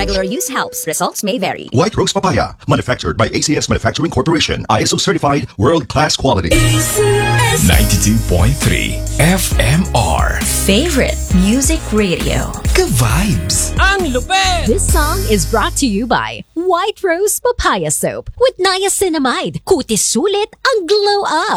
Regular use helps. Results may vary. White Rose Papaya, manufactured by ACS Manufacturing Corporation, ISO certified, world-class quality. 92.3 FMR. Favorite Music Radio. Ka-vibes. Ang lupet! This song is brought to you by White Rose Papaya Soap with niacinamide. Kutis sulit ang glow up.